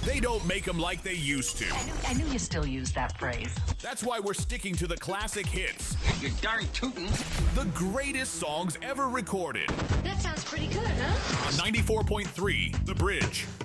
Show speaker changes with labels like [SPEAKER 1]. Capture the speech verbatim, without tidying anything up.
[SPEAKER 1] They don't make them like they used to.
[SPEAKER 2] I knew, I knew you still use that phrase.
[SPEAKER 1] That's why we're sticking to the classic hits.
[SPEAKER 3] You're darn tootin'.
[SPEAKER 1] The greatest songs ever recorded.
[SPEAKER 4] That sounds pretty good, huh?
[SPEAKER 1] On ninety-four point three, The Bridge.